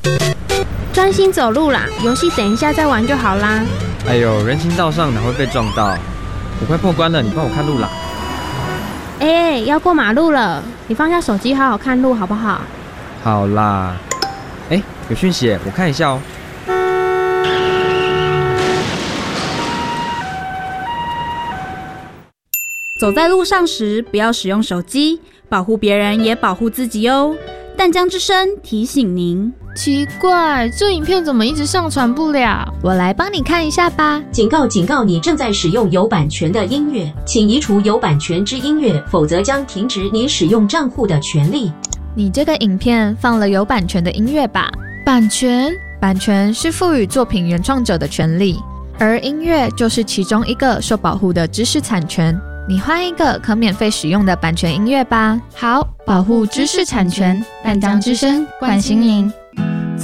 专心走路啦，游戏等一下再玩就好啦。 哎呦，人行道上哪会被撞到？我快破关了，你帮我看路啦。 要过马路了，你放下手机好好看路好不好？ 好啦。有讯息耶，我看一下哦。 走在路上时，不要使用手机，保护别人也保护自己哦。淡江之声提醒您。 奇怪，这影片怎么一直上传不了？ 我来帮你看一下吧。 警告！警告！你正在使用有版权的音乐，请移除有版权之音乐，否则将停止你使用账户的权利。 你这个影片放了有版权的音乐吧？ 版权？ 版权是赋予作品原创者的权利，而音乐就是其中一个受保护的知识产权。你换一个可免费使用的版权音乐吧。 好，保护知识产权，淡江之声关心您。